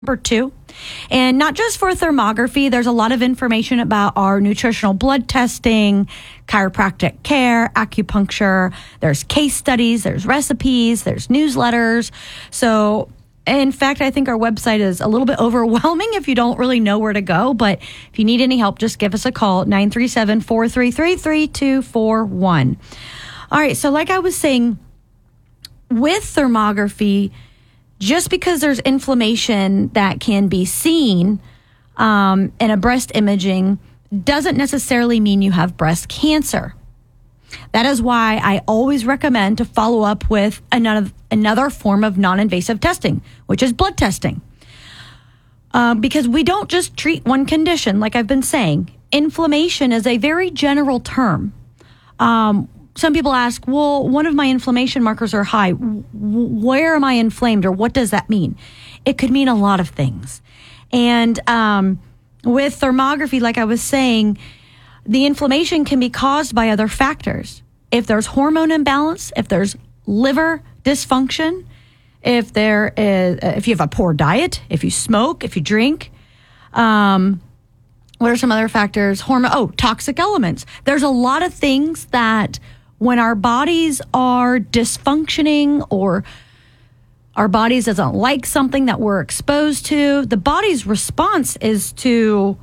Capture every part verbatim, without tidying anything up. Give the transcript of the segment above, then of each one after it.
Number two. And not just for thermography, there's a lot of information about our nutritional blood testing, chiropractic care, acupuncture. There's case studies, there's recipes, there's newsletters. So, in fact, I think our website is a little bit overwhelming if you don't really know where to go. But if you need any help, just give us a call, nine three seven, four three three, three two four one. All right, so like I was saying, with thermography, just because there's inflammation that can be seen um, in a breast imaging doesn't necessarily mean you have breast cancer. That is why I always recommend to follow up with another, another form of non-invasive testing, which is blood testing. Uh, because we don't just treat one condition, like I've been saying. Inflammation is a very general term. Um, Some people ask, well, one of my inflammation markers are high. Where am I inflamed, or what does that mean? It could mean a lot of things. And um, with thermography, like I was saying, the inflammation can be caused by other factors. If there's hormone imbalance, if there's liver dysfunction, if there is, if you have a poor diet, if you smoke, if you drink, um, what are some other factors? Hormone, oh, toxic elements. There's a lot of things that when our bodies are dysfunctioning or our bodies doesn't like something that we're exposed to, the body's response is to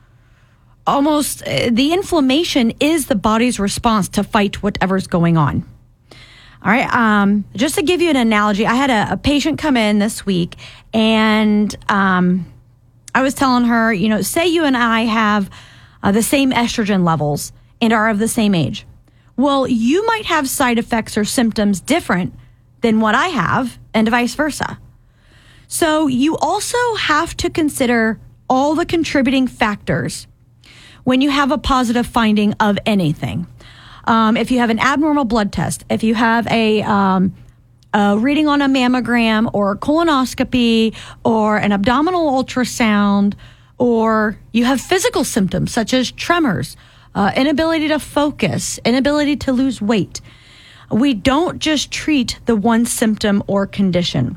almost, the inflammation is the body's response to fight whatever's going on. All right. Um, just to give you an analogy, I had a, a patient come in this week, and um, I was telling her, you know, say you and I have uh, the same estrogen levels and are of the same age. Well, you might have side effects or symptoms different than what I have, and vice versa. So you also have to consider all the contributing factors when you have a positive finding of anything. Um, if you have an abnormal blood test, if you have a, um, a reading on a mammogram or colonoscopy or an abdominal ultrasound, or you have physical symptoms such as tremors, Uh, inability to focus, inability to lose weight. We don't just treat the one symptom or condition.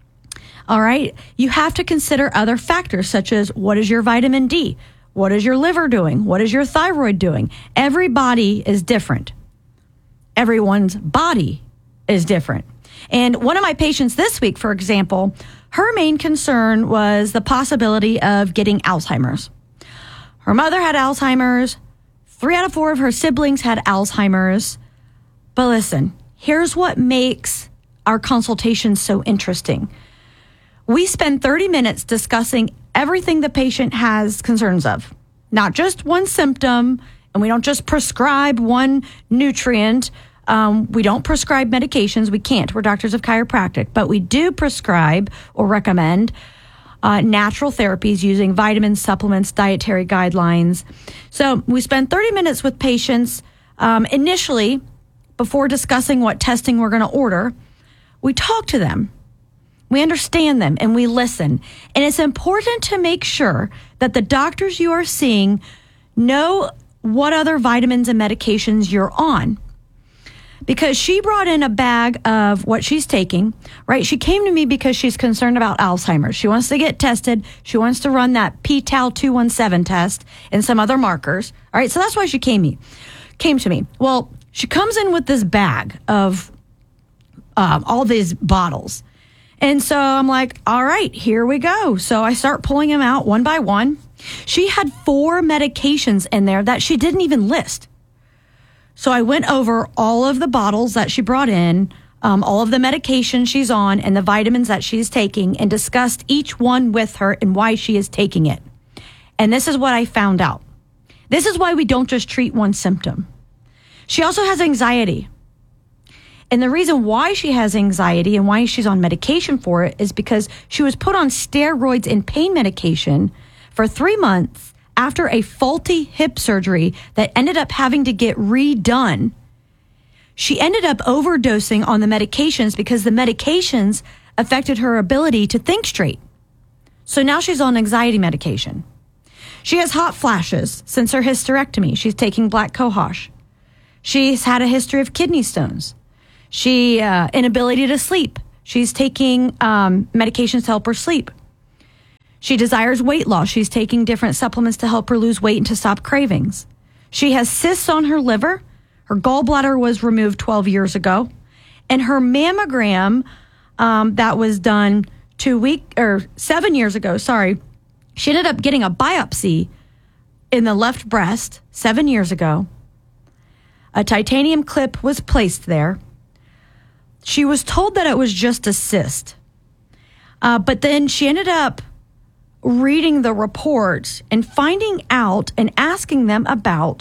All right. You have to consider other factors such as, what is your vitamin D? What is your liver doing? What is your thyroid doing? Every body is different. Everyone's body is different. And one of my patients this week, for example, her main concern was the possibility of getting Alzheimer's. Her mother had Alzheimer's. Three out of four of her siblings had Alzheimer's. But listen, here's what makes our consultation so interesting. We spend thirty minutes discussing everything the patient has concerns of, not just one symptom, and we don't just prescribe one nutrient. Um, we don't prescribe medications. We can't. We're doctors of chiropractic, but we do prescribe or recommend Uh, natural therapies using vitamins, supplements, dietary guidelines. So we spend thirty minutes with patients um, initially before discussing what testing we're going to order. We talk to them, we understand them, and we listen. And it's important to make sure that the doctors you are seeing know what other vitamins and medications you're on. Because she brought in a bag of what she's taking, right? She came to me because she's concerned about Alzheimer's. She wants to get tested. She wants to run that p tau two one seven test and some other markers. All right, so that's why she came me, came to me. Well, she comes in with this bag of um, all these bottles. And so I'm like, all right, here we go. So I start pulling them out one by one. She had four medications in there that she didn't even list. So I went over all of the bottles that she brought in, um, all of the medication she's on, and the vitamins that she's taking, and discussed each one with her and why she is taking it. And this is what I found out. This is why we don't just treat one symptom. She also has anxiety. And the reason why she has anxiety and why she's on medication for it is because she was put on steroids and pain medication for three months after a faulty hip surgery that ended up having to get redone. She ended up overdosing on the medications because the medications affected her ability to think straight. So now she's on anxiety medication. She has hot flashes since her hysterectomy. She's taking black cohosh. She's had a history of kidney stones. She, uh, inability to sleep. She's taking um, medications to help her sleep. She desires weight loss. She's taking different supplements to help her lose weight and to stop cravings. She has cysts on her liver. Her gallbladder was removed twelve years ago. And her mammogram um, that was done two week or seven years ago, sorry, she ended up getting a biopsy in the left breast seven years ago. A titanium clip was placed there. She was told that it was just a cyst. Uh, but then she ended up reading the report and finding out and asking them about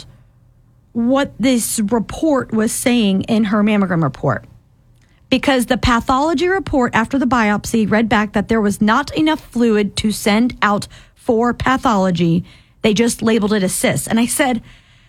what this report was saying in her mammogram report. Because the pathology report after the biopsy read back that there was not enough fluid to send out for pathology. They just labeled it a cyst. And I said,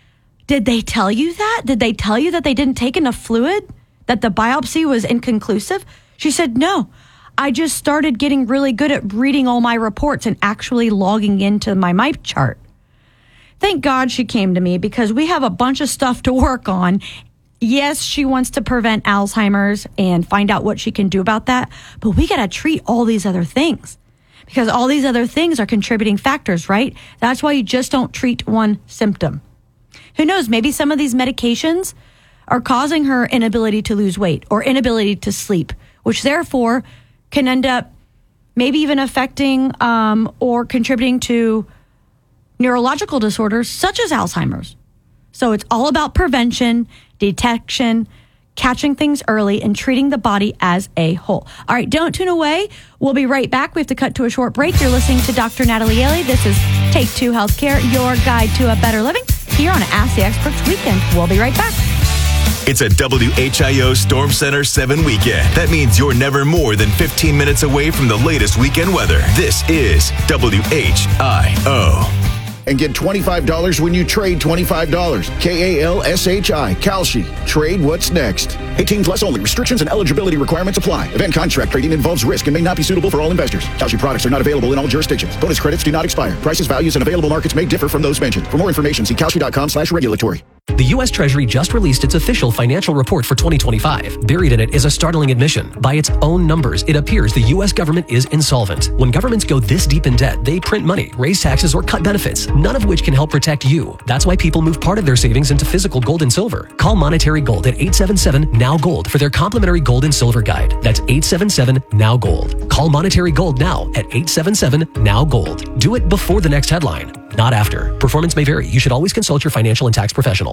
did they tell you that? Did they tell you that they didn't take enough fluid? That the biopsy was inconclusive? She said, no. I just started getting really good at reading all my reports and actually logging into my M Y P chart. Thank God she came to me because we have a bunch of stuff to work on. Yes, she wants to prevent Alzheimer's and find out what she can do about that, but we got to treat all these other things because all these other things are contributing factors, right? That's why you just don't treat one symptom. Who knows, maybe some of these medications are causing her inability to lose weight or inability to sleep, which therefore can end up maybe even affecting um, or contributing to neurological disorders such as Alzheimer's. So it's all about prevention, detection, catching things early, and treating the body as a whole. All right, don't tune away. We'll be right back. We have to cut to a short break. You're listening to Doctor Natalie Yaley. This is Take Two Healthcare, your guide to a better living, here on Ask the Experts Weekend. We'll be right back. It's a W H I O Storm Center seven weekend. That means you're never more than fifteen minutes away from the latest weekend weather. This is W H I O. And get twenty-five dollars when you trade twenty-five dollars. K A L S H I, Kalshi. Trade what's next. eighteen plus only. Restrictions and eligibility requirements apply. Event contract trading involves risk and may not be suitable for all investors. Kalshi products are not available in all jurisdictions. Bonus credits do not expire. Prices, values, and available markets may differ from those mentioned. For more information, see kalshi.com slash regulatory. The U S Treasury just released its official financial report for twenty twenty-five. Buried in it is a startling admission. By its own numbers, it appears the U S government is insolvent. When governments go this deep in debt, they print money, raise taxes, or cut benefits, none of which can help protect you. That's why people move part of their savings into physical gold and silver. Call Monetary Gold at eight seven seven, N O W, GOLD for their complimentary gold and silver guide. That's eight seven seven, N O W, GOLD. Call Monetary Gold now at eight seven seven, N O W, GOLD. Do it before the next headline, not after. Performance may vary. You should always consult your financial and tax professional.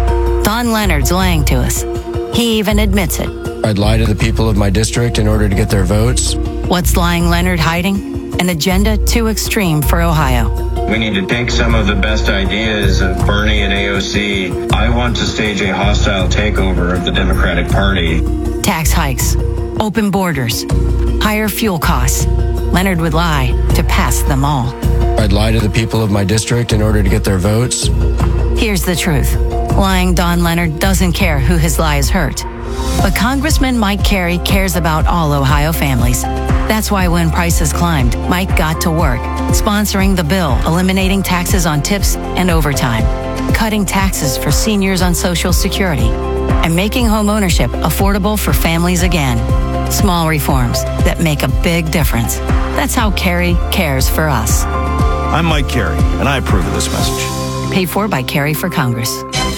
Don Leonard's lying to us. He even admits it. I'd lie to the people of my district in order to get their votes. What's lying Leonard hiding? An agenda too extreme for Ohio. We need to take some of the best ideas of Bernie and A O C. I want to stage a hostile takeover of the Democratic Party. Tax hikes, open borders, higher fuel costs. Leonard would lie to pass them all. I'd lie to the people of my district in order to get their votes. Here's the truth. Lying Don Leonard doesn't care who his lies hurt. But Congressman Mike Carey cares about all Ohio families. That's why when prices climbed, Mike got to work, sponsoring the bill, eliminating taxes on tips and overtime, cutting taxes for seniors on Social Security, and making home ownership affordable for families again. Small reforms that make a big difference. That's how Carey cares for us. I'm Mike Carey, and I approve of this message. Paid for by Carey for Congress.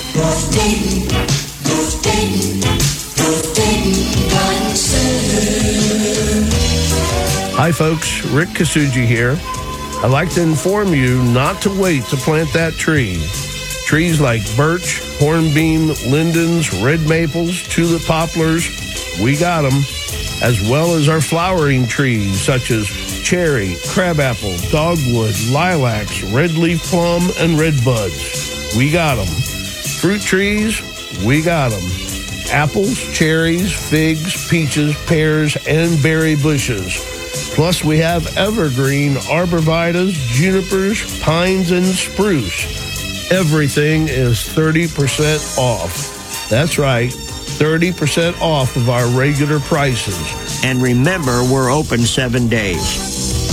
Hi folks, Rick Kasuji here. I'd like to inform you not to wait to plant that tree. Trees like birch, hornbeam, lindens, red maples, tulip poplars, we got them, as well as our flowering trees such as cherry, crabapple, dogwood, lilacs, red leaf plum, and red buds. We got them. Fruit trees, we got them. Apples, cherries, figs, peaches, pears, and berry bushes. Plus, we have evergreen arborvitaes, junipers, pines, and spruce. Everything is thirty percent off. That's right, thirty percent off of our regular prices. And remember, we're open seven days.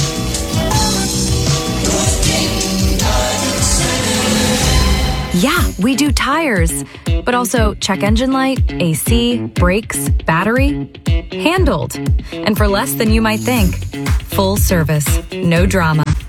Yeah, we do tires, but also check engine light, A C, brakes, battery. Handled. And for less than you might think. Full service, no drama.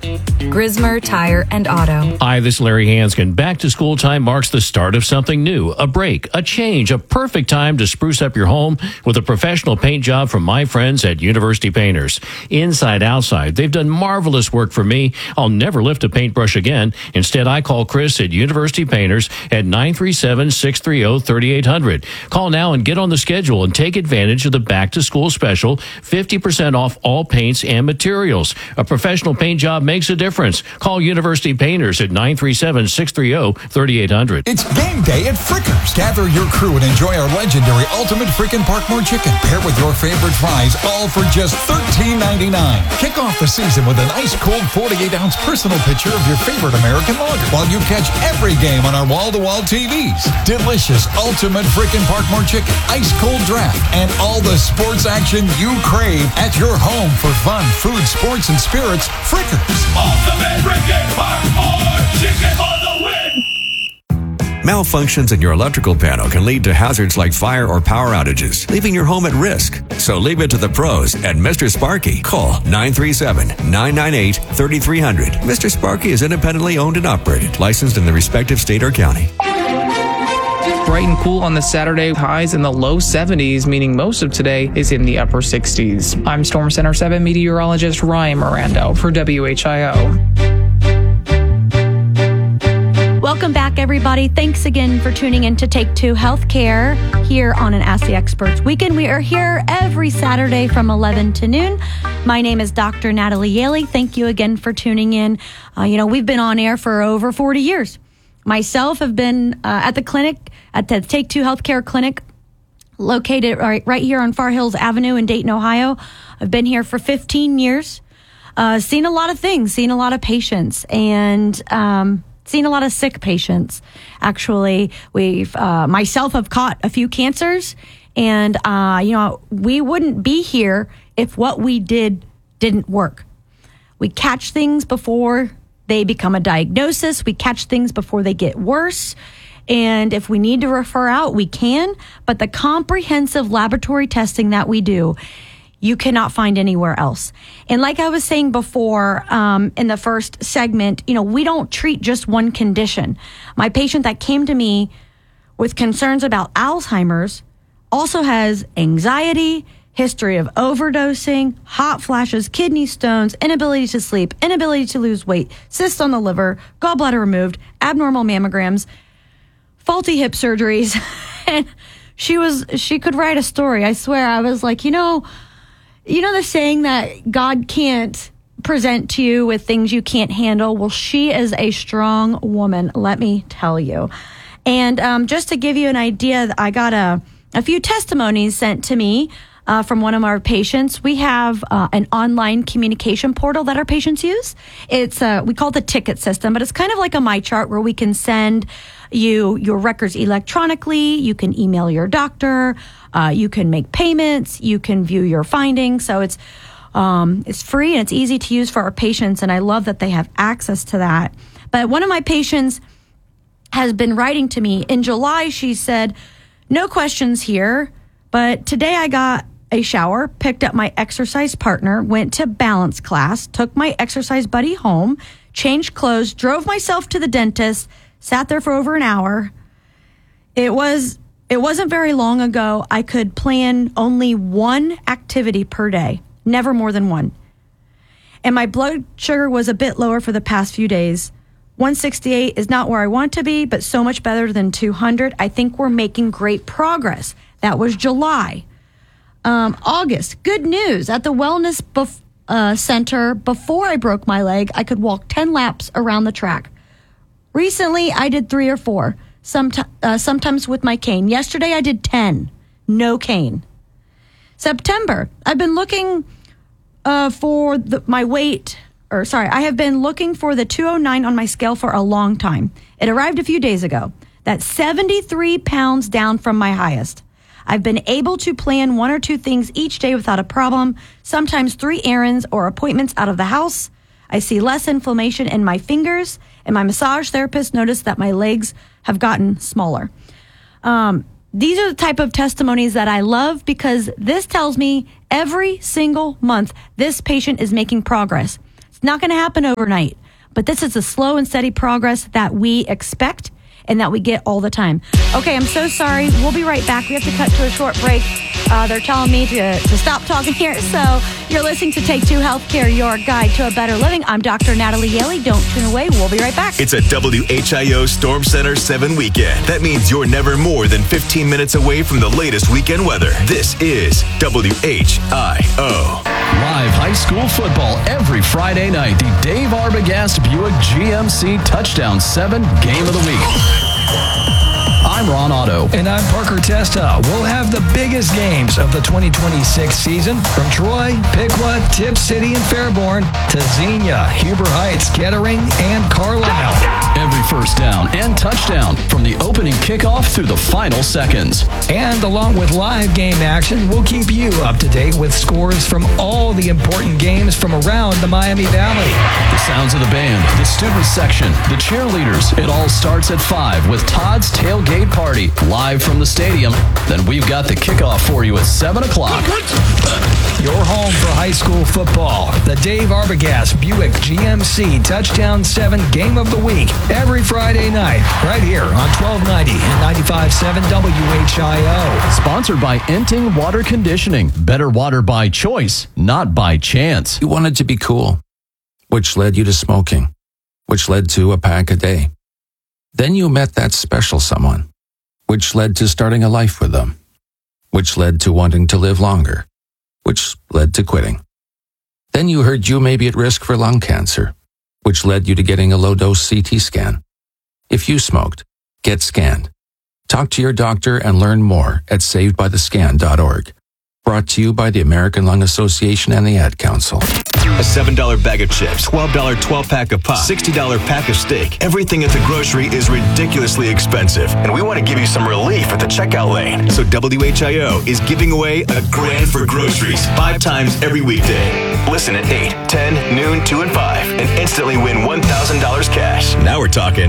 Grismer Tire and Auto. Hi, this is Larry Hanskin. Back to school time marks the start of something new, a break, a change, a perfect time to spruce up your home with a professional paint job from my friends at University Painters. Inside, outside, they've done marvelous work for me. I'll never lift a paintbrush again. Instead, I call Chris at University Painters at nine three seven, six three zero, three eight zero zero. Call now and get on the schedule and take advantage of the back to school special, fifty percent off all paints and materials. A professional paint job makes a difference. Call University Painters at nine three seven, six three zero, three eight zero zero. It's game day at Frickers. Gather your crew and enjoy our legendary Ultimate Frickin' Parkmore Chicken. Pair with your favorite fries, all for just thirteen ninety-nine. Kick off the season with an ice-cold forty-eight ounce personal picture of your favorite American lager while you catch every game on our wall-to-wall T Vs. Delicious Ultimate Frickin' Parkmore Chicken, ice-cold draft, and all the sports action you crave at your home for fun, food, sports, and spirits. Frickers. Ultimate Frickin' Parkmore Chicken for the win! Malfunctions in your electrical panel can lead to hazards like fire or power outages, leaving your home at risk. So leave it to the pros at Mister Sparky. Call nine three seven, nine nine eight, three three zero zero. Mister Sparky is independently owned and operated, licensed in the respective state or county. Bright and cool on the Saturday, highs in the low seventies, meaning most of today is in the upper sixties. I'm Storm Center seven meteorologist Ryan Mirando for W H I O. Welcome back, everybody. Thanks again for tuning in to Take Two Healthcare here on an Ask the Experts weekend. We are here every Saturday from eleven to noon. My name is Doctor Natalie Yaley. Thank you again for tuning in. Uh, you know, we've been on air for over forty years. Myself have been uh, at the clinic, at the Take Two Healthcare Clinic, located right, right here on Far Hills Avenue in Dayton, Ohio. I've been here for fifteen years, uh, seen a lot of things, seen a lot of patients, and um, seen a lot of sick patients. Actually, we've uh, myself have caught a few cancers, and uh, you know, we wouldn't be here if what we did didn't work. We catch things before they become a diagnosis. We catch things before they get worse. And if we need to refer out, we can. But the comprehensive laboratory testing that we do, you cannot find anywhere else. And like I was saying before, um, in the first segment, you know, we don't treat just one condition. My patient that came to me with concerns about Alzheimer's also has anxiety, history of overdosing, hot flashes, kidney stones, inability to sleep, inability to lose weight, cysts on the liver, gallbladder removed, abnormal mammograms, faulty hip surgeries. And she was, she could write a story. I swear. I was like, you know, you know the saying that God can't present to you with things you can't handle? Well, she is a strong woman, let me tell you. And um, just to give you an idea, I got a, a few testimonies sent to me Uh, from one of our patients. We have uh, an online communication portal that our patients use. It's uh, we call it the ticket system, but it's kind of like a MyChart where we can send you your records electronically. You can email your doctor. Uh, you can make payments. You can view your findings. So it's um, it's free and it's easy to use for our patients, and I love that they have access to that. But one of my patients has been writing to me. In July, she said, "No questions here, but today I got a shower, picked up my exercise partner, went to balance class, took my exercise buddy home, changed clothes, drove myself to the dentist, sat there for over an hour. It was, it wasn't very long ago. I could plan only one activity per day, never more than one. And my blood sugar was a bit lower for the past few days. one sixty-eight is not where I want to be, but so much better than two hundred. I think we're making great progress." That was July. Um, August, good news. At the Wellness bef- uh, Center, before I broke my leg, I could walk ten laps around the track. Recently, I did three or four, somet- uh, sometimes with my cane. Yesterday, I did ten. No cane. September, I've been looking uh, for the, my weight, or sorry, I have been looking for the two oh nine on my scale for a long time. It arrived a few days ago. That's seventy-three pounds down from my highest. I've been able to plan one or two things each day without a problem, sometimes three errands or appointments out of the house. I see less inflammation in my fingers, and my massage therapist noticed that my legs have gotten smaller. Um, these are the type of testimonies that I love, because this tells me every single month this patient is making progress. It's not going to happen overnight, but this is the slow and steady progress that we expect and that we get all the time. Okay, I'm so sorry. We'll be right back. We have to cut to a short break. Uh, they're telling me to, to stop talking here. So you're listening to Take Two Healthcare, your guide to a better living. I'm Doctor Natalie Yaley. Don't tune away. We'll be right back. It's a W H I O Storm Center seven weekend. That means you're never more than fifteen minutes away from the latest weekend weather. This is W H I O. Live high school football every Friday night. The Dave Arbogast Buick G M C Touchdown seven Game of the Week. I'm Ron Otto. And I'm Parker Testa. We'll have the biggest games of the twenty twenty-six season from Troy, Piqua, Tip City, and Fairborn to Xenia, Huber Heights, Kettering, and Carlisle. Every first down and touchdown from the opening kickoff through the final seconds. And along with live game action, we'll keep you up to date with scores from all the important games from around the Miami Valley. The sounds of the band, the student section, the cheerleaders. It all starts at five with Todd's Tailgate Party live from the stadium. Then we've got the kickoff for you at seven o'clock. Your home for high school football. The Dave Arbogast Buick G M C Touchdown seven Game of the Week. Every Friday night, right here on twelve ninety and ninety-five point seven W H I O. Sponsored by Enting Water Conditioning. Better water by choice, not by chance. You wanted to be cool, which led you to smoking, which led to a pack a day. Then you met that special someone, which led to starting a life with them, which led to wanting to live longer, which led to quitting. Then you heard you may be at risk for lung cancer, which led you to getting a low-dose C T scan. If you smoked, get scanned. Talk to your doctor and learn more at saved by the scan dot org. Brought to you by the American Lung Association and the Ad Council. A seven dollar bag of chips, twelve dollar twelve-pack of pop, sixty dollar pack of steak. Everything at the grocery is ridiculously expensive, and we want to give you some relief at the checkout lane. So W H I O is giving away a grand for groceries five times every weekday. Listen at eight, ten, noon, two, and five, and instantly win one thousand dollars cash. Now we're talking.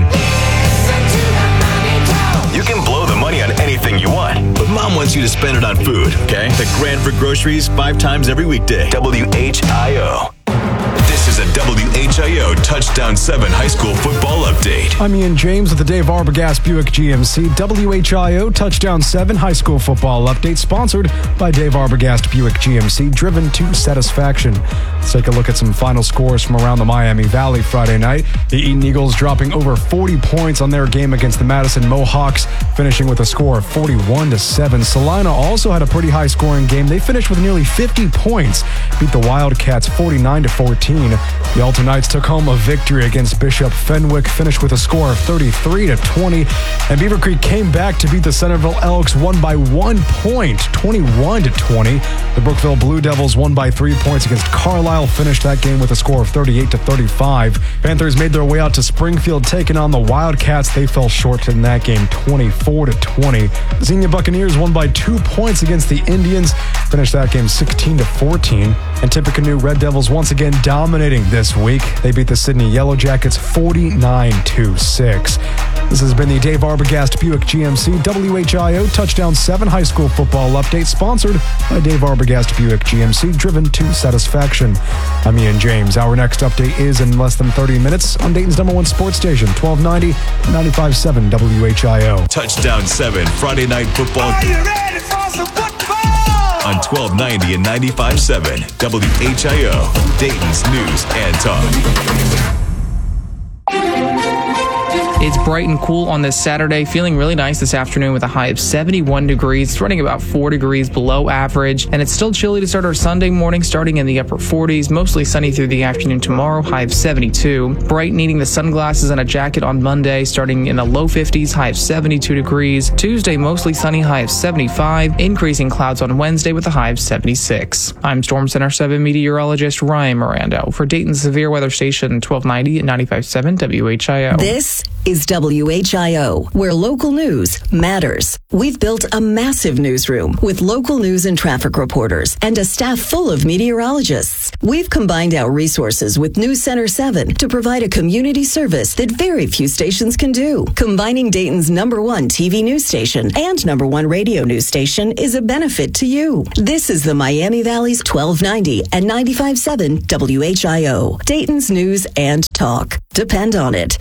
You can blow the money on anything you want, but Mom wants you to spend it on food, okay? The grand for groceries five times every weekday. W H I O. This is a W H I O Touchdown seven High School Football Update. I'm Ian James with the Dave Arbogast Buick G M C W H I O Touchdown seven High School Football Update, sponsored by Dave Arbogast Buick G M C, driven to satisfaction. Let's take a look at some final scores from around the Miami Valley Friday night. The Eaton Eagles dropping over forty points on their game against the Madison Mohawks, finishing with a score of forty-one to seven. Salina also had a pretty high scoring game. They finished with nearly fifty points, beat the Wildcats forty-nine to fourteen. The Alta Knights took home a victory against Bishop Fenwick, finished with a score of thirty-three to twenty. And Beaver Creek came back to beat the Centerville Elks, won by one point, twenty-one to twenty. The Brookville Blue Devils won by three points against Carlisle, finished that game with a score of thirty-eight to thirty-five. Panthers made their way out to Springfield, taking on the Wildcats. They fell short in that game, twenty-four to twenty. The Xenia Buccaneers won by two points against the Indians, finished that game sixteen to fourteen. And Tippecanoe Red Devils once again dominating this week. They beat the Sydney Yellow Jackets forty-nine to six. This has been the Dave Arbogast Buick G M C W H I O Touchdown seven High School Football Update, sponsored by Dave Arbogast Buick G M C, driven to satisfaction. I'm Ian James. Our next update is in less than thirty minutes on Dayton's number one sports station, twelve ninety and ninety-five point seven W H I O. Touchdown seven Friday Night Football. Are you ready for some football? On twelve ninety and ninety-five point seven W H I O, Dayton's News and Talk. It's bright and cool on this Saturday, feeling really nice this afternoon with a high of seventy-one degrees. It's running about four degrees below average, and it's still chilly to start our Sunday morning, starting in the upper forties, mostly sunny through the afternoon tomorrow, high of seventy-two. Bright needing the sunglasses and a jacket on Monday, starting in the low fifties, high of seventy-two degrees. Tuesday, mostly sunny, high of seventy-five. Increasing clouds on Wednesday with a high of seventy-six. I'm Storm Center seven meteorologist Ryan Miranda for Dayton's Severe Weather Station, twelve ninety and ninety-five point seven W H I O. This is W H I O, where local news matters. We've built a massive newsroom with local news and traffic reporters and a staff full of meteorologists. We've combined our resources with News Center seven to provide a community service that very few stations can do. Combining Dayton's number one T V news station and number one radio news station is a benefit to you. This is the Miami Valley's twelve ninety and ninety-five point seven W H I O, Dayton's News and talk. Depend on it.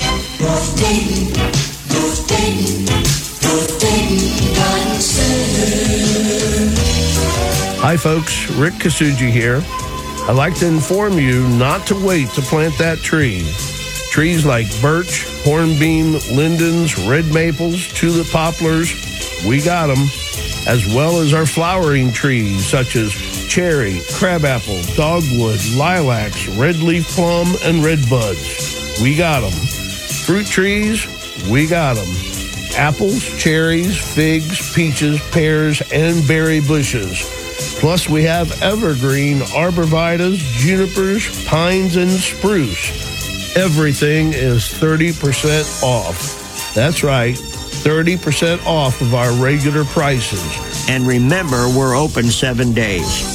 Hi, folks. Rick Kasuji here. I'd like to inform you not to wait to plant that tree. Trees like birch, hornbeam, lindens, red maples, tulip poplars, we got them, as well as our flowering trees such as cherry, crabapple, dogwood, lilacs, red leaf plum, and red buds. We got them. Fruit trees, we got them. Apples, cherries, figs, peaches, pears, and berry bushes. Plus, we have evergreen arborvitaes, junipers, pines, and spruce. Everything is thirty percent off. That's right, thirty percent off of our regular prices. And remember, we're open seven days.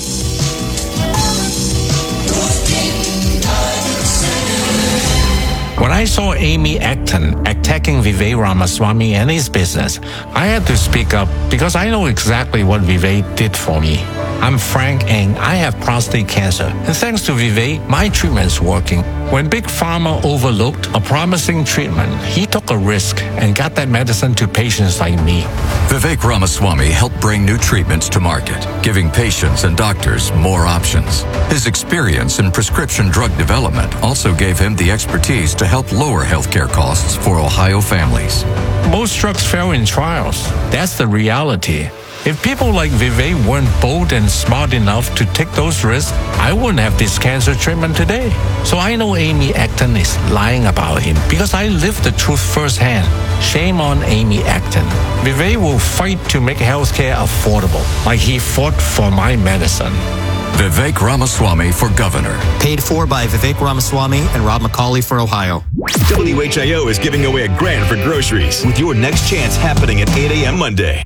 When I saw Amy Acton attacking Vivek Ramaswamy and his business, I had to speak up because I know exactly what Vivek did for me. I'm Frank and I have prostate cancer. And thanks to Vivek, my treatment's working. When Big Pharma overlooked a promising treatment, he took a risk and got that medicine to patients like me. Vivek Ramaswamy helped bring new treatments to market, giving patients and doctors more options. His experience in prescription drug development also gave him the expertise to help lower healthcare costs for Ohio families. Most drugs fail in trials. That's the reality. If people like Vivek weren't bold and smart enough to take those risks, I wouldn't have this cancer treatment today. So I know Amy Acton is lying about him because I lived the truth firsthand. Shame on Amy Acton. Vivek will fight to make healthcare affordable, like he fought for my medicine. Vivek Ramaswamy for governor. Paid for by Vivek Ramaswamy and Rob McCauley for Ohio. W H I O is giving away a grand for groceries with your next chance happening at eight a.m. Monday.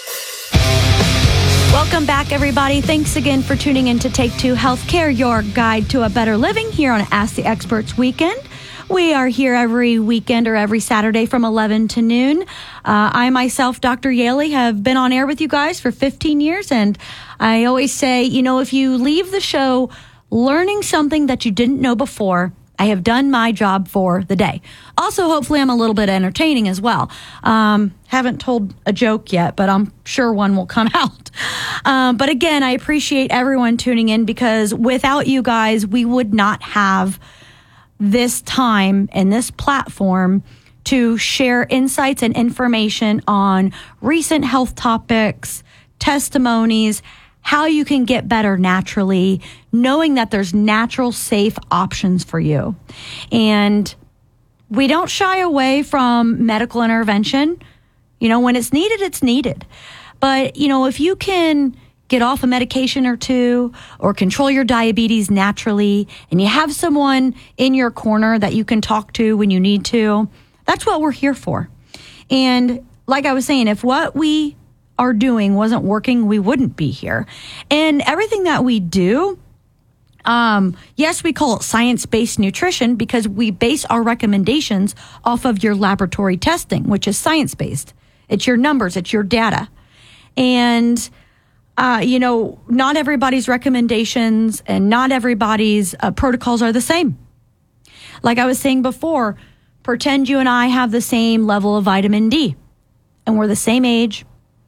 Welcome back, everybody. Thanks again for tuning in to Take Two Healthcare, your guide to a better living here on Ask the Experts Weekend. We are here every weekend or every Saturday from eleven to noon. Uh, I myself, Doctor Yaley, have been on air with you guys for fifteen years, and I always say, you know, if you leave the show learning something that you didn't know before, I have done my job for the day. Also, hopefully, I'm a little bit entertaining as well. Um, haven't told a joke yet, but I'm sure one will come out. Um, but again, I appreciate everyone tuning in because without you guys, we would not have this time and this platform to share insights and information on recent health topics, testimonies, how you can get better naturally, knowing that there's natural, safe options for you. And we don't shy away from medical intervention. You know, when it's needed, it's needed. But, you know, if you can get off a medication or two or control your diabetes naturally and you have someone in your corner that you can talk to when you need to, that's what we're here for. And like I was saying, if what we are doing wasn't working, we wouldn't be here. And everything that we do, um, yes, we call it science-based nutrition because we base our recommendations off of your laboratory testing, which is science-based. It's your numbers, it's your data. And, uh, you know, not everybody's recommendations and not everybody's uh, protocols are the same. Like I was saying before, pretend you and I have the same level of vitamin D and we're the same age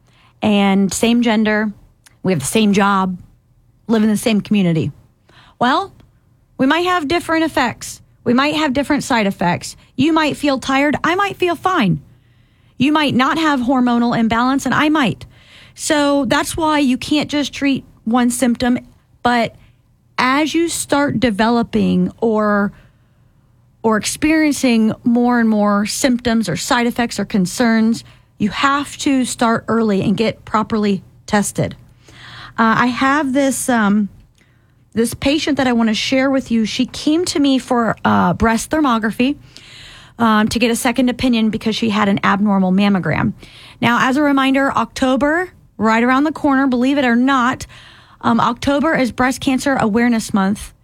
and same gender, we have the same job, live in the same community. Well, we might have different effects. We might have different side effects. You might feel tired. I might feel fine. You might not have hormonal imbalance, and I might. So that's why you can't just treat one symptom. But as you start developing or or experiencing more and more symptoms or side effects or concerns, you have to start early and get properly tested. Uh, I have this um, this patient that I want to share with you. She came to me for uh, breast thermography um, to get a second opinion because she had an abnormal mammogram. Now, as a reminder, October, right around the corner, believe it or not, um, October is Breast Cancer Awareness Month.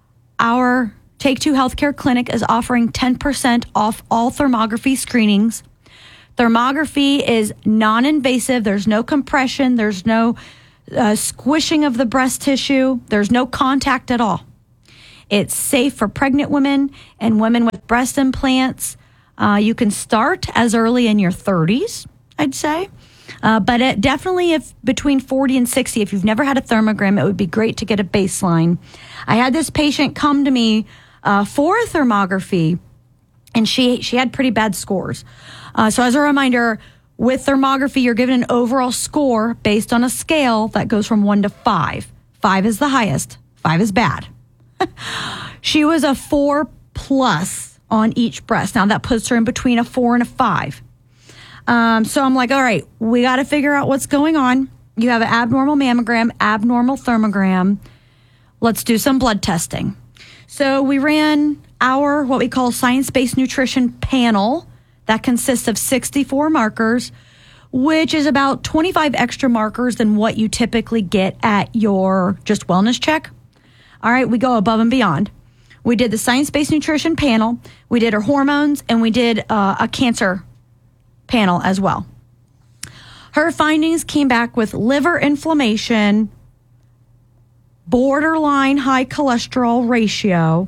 Our Take Two Healthcare Clinic is offering ten percent off all thermography screenings. Thermography is non-invasive. There's no compression. There's no uh, squishing of the breast tissue. There's no contact at all. It's safe for pregnant women and women with breast implants. Uh, you can start as early in your thirties, I'd say. Uh, but it definitely, if between forty and sixty, if you've never had a thermogram, it would be great to get a baseline. I had this patient come to me uh, for a thermography, and she she had pretty bad scores. Uh, so as a reminder, with thermography, you're given an overall score based on a scale that goes from one to five. Five is the highest. Five is bad. She was a four plus on each breast. Now that puts her in between a four and a five. Um, so I'm like, all right, we got to figure out what's going on. You have an abnormal mammogram, abnormal thermogram. Let's do some blood testing. So we ran our, what we call science-based nutrition panel that consists of sixty-four markers, which is about twenty-five extra markers than what you typically get at your just wellness check. All right, we go above and beyond. We did the science-based nutrition panel. We did her hormones, and we did uh, a cancer panel as well. Her findings came back with liver inflammation, borderline high cholesterol ratio,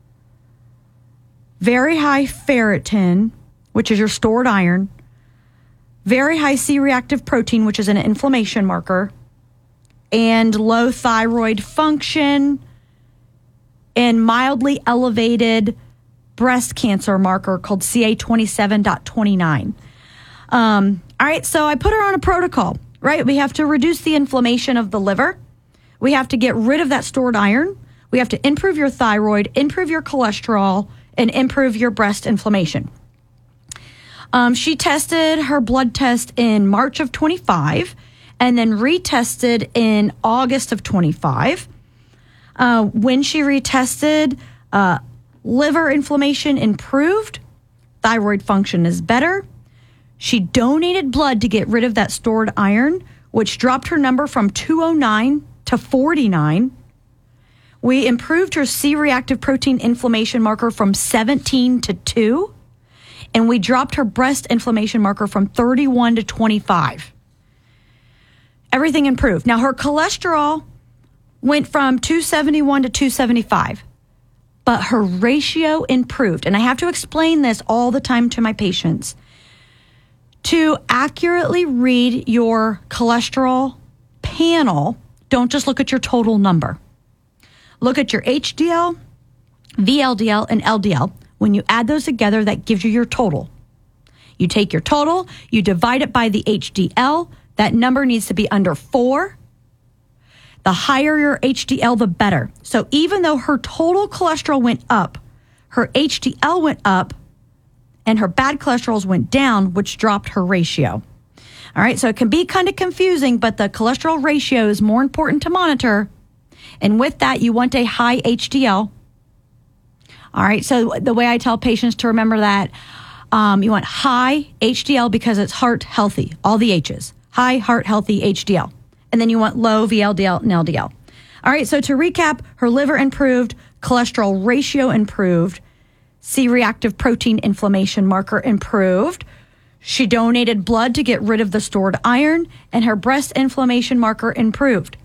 very high ferritin, which is your stored iron, very high C-reactive protein, which is an inflammation marker, and low thyroid function, and mildly elevated breast cancer marker called C A twenty-seven point twenty-nine. Um, all right, so I put her on a protocol, right? We have to reduce the inflammation of the liver. We have to get rid of that stored iron. We have to improve your thyroid, improve your cholesterol, and improve your breast inflammation. Um, she tested her blood test in March of twenty-five and then retested in August of twenty-five. Uh, when she retested, uh, liver inflammation improved. Thyroid function is better. She donated blood to get rid of that stored iron, which dropped her number from two oh nine to forty-nine. We improved her C-reactive protein inflammation marker from seventeen to two. And we dropped her breast inflammation marker from thirty-one to twenty-five. Everything improved. Now, her cholesterol went from two seventy-one to two seventy-five. But her ratio improved. And I have to explain this all the time to my patients. To accurately read your cholesterol panel, don't just look at your total number. Look at your H D L, V L D L, and L D L. When you add those together, that gives you your total. You take your total, you divide it by the H D L. That number needs to be under four. The higher your H D L, the better. So even though her total cholesterol went up, her H D L went up, and her bad cholesterols went down, which dropped her ratio. All right, so it can be kind of confusing, but the cholesterol ratio is more important to monitor. And with that, you want a high H D L. All right, so the way I tell patients to remember that, um, you want high H D L because it's heart healthy, all the H's. High heart healthy H D L. And then you want low V L D L and L D L. All right, so to recap, her liver improved, cholesterol ratio improved, C-reactive protein inflammation marker improved. She donated blood to get rid of the stored iron, and her breast inflammation marker improved.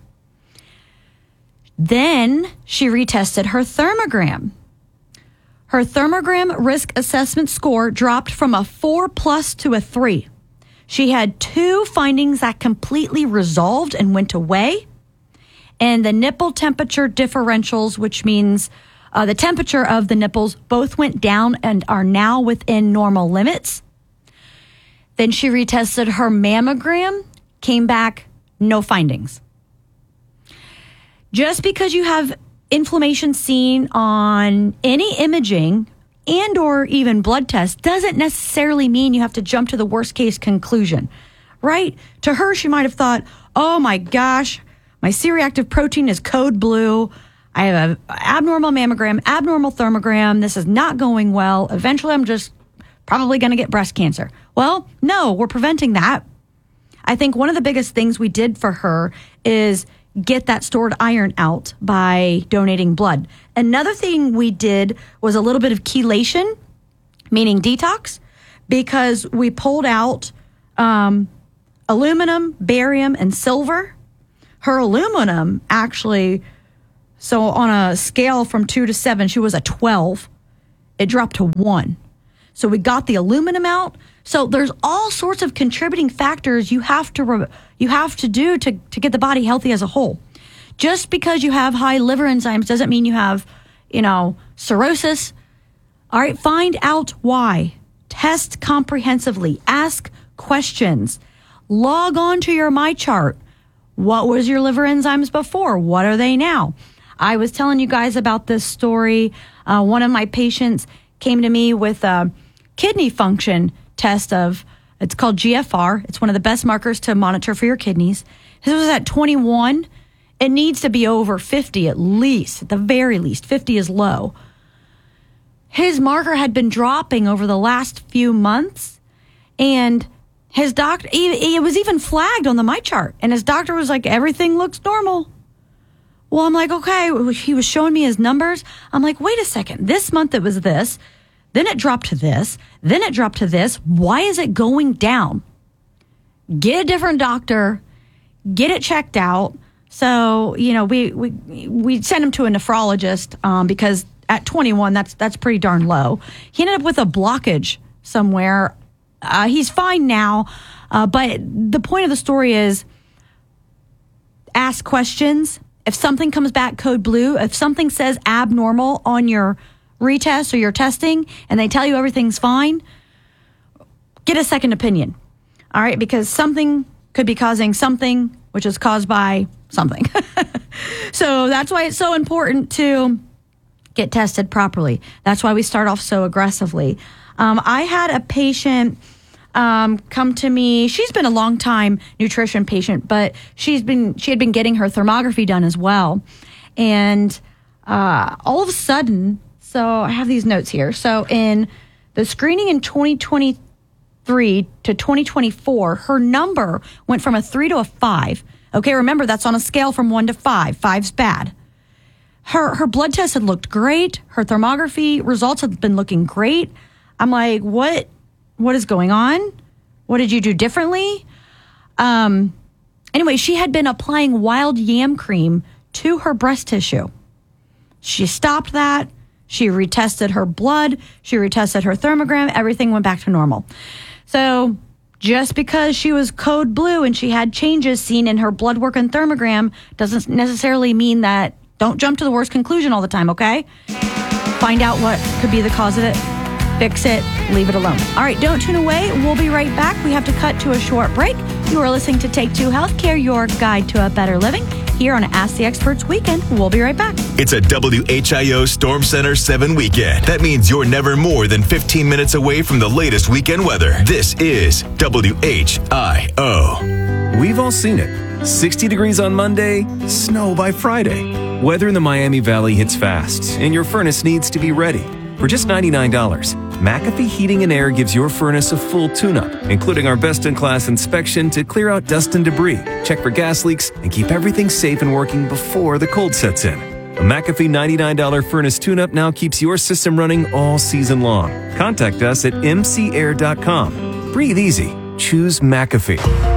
Then she retested her thermogram. Her thermogram risk assessment score dropped from a four plus to a three. She had two findings that completely resolved and went away. And the nipple temperature differentials, which means uh, the temperature of the nipples, both went down and are now within normal limits. Then she retested her mammogram, came back, no findings. Just because you have inflammation seen on any imaging and or even blood test doesn't necessarily mean you have to jump to the worst case conclusion, right? To her, she might have thought, oh my gosh, my C-reactive protein is code blue. I have an abnormal mammogram, abnormal thermogram. This is not going well. Eventually, I'm just probably going to get breast cancer. Well, no, we're preventing that. I think one of the biggest things we did for her is get that stored iron out by donating blood. Another thing we did was a little bit of chelation, meaning detox, because we pulled out um, aluminum, barium, and silver. Her aluminum actually So on a scale from two to seven, she was a twelve. It dropped to one. So we got the aluminum out. So there's all sorts of contributing factors you have to re- you have to do to, to get the body healthy as a whole. Just because you have high liver enzymes doesn't mean you have, you know, cirrhosis. All right, find out why. Test comprehensively. Ask questions. Log on to your MyChart. What was your liver enzymes before? What are they now? I was telling you guys about this story. Uh, one of my patients came to me with a kidney function test of, it's called G F R. It's one of the best markers to monitor for your kidneys. This was at twenty-one. It needs to be over fifty at least, at the very least. fifty is low. His marker had been dropping over the last few months, and his doctor, it was even flagged on the MyChart, and his doctor was like, everything looks normal. Well, I'm like, okay. He was showing me his numbers. I'm like, wait a second. This month it was this. Then it dropped to this. Then it dropped to this. Why is it going down? Get a different doctor. Get it checked out. So, you know, we we we sent him to a nephrologist um, because at twenty-one, that's that's pretty darn low. He ended up with a blockage somewhere. Uh, he's fine now. Uh, but the point of the story is ask questions. If something comes back code blue, if something says abnormal on your retest or your testing and they tell you everything's fine, get a second opinion. All right, because something could be causing something which is caused by something. So that's why it's so important to get tested properly. That's why we start off so aggressively. Um, I had a patient um, come to me. She's been a long time nutrition patient, but she's been she had been getting her thermography done as well. And uh, all of a sudden, so I have these notes here. So in the screening in twenty twenty-three to twenty twenty-four, her number went from a three to a five. Okay, remember, that's on a scale from one to five. Five's bad. Her her blood test had looked great. Her thermography results had been looking great. I'm like, what? What is going on? What did you do differently? Um. Anyway, she had been applying wild yam cream to her breast tissue. She stopped that. She retested her blood. She retested her thermogram. Everything went back to normal. So just because she was code blue and she had changes seen in her blood work and thermogram doesn't necessarily mean that don't jump to the worst conclusion all the time, okay? Find out what could be the cause of it. Fix it. Leave it alone. All right, don't tune away. We'll be right back. We have to cut to a short break. You are listening to Take Two Healthcare, your guide to a better living, here on Ask the Experts Weekend. We'll be right back. It's a W H I O Storm Center seven weekend. That means you're never more than fifteen minutes away from the latest weekend weather. This is W H I O. We've all seen it. sixty degrees on Monday, snow by Friday. Weather in the Miami Valley hits fast, and your furnace needs to be ready. For just ninety-nine dollars, McAfee Heating and Air gives your furnace a full tune-up, including our best-in-class inspection to clear out dust and debris, check for gas leaks, and keep everything safe and working before the cold sets in. A McAfee ninety-nine dollars furnace tune-up now keeps your system running all season long. Contact us at m c air dot com. Breathe easy. Choose McAfee.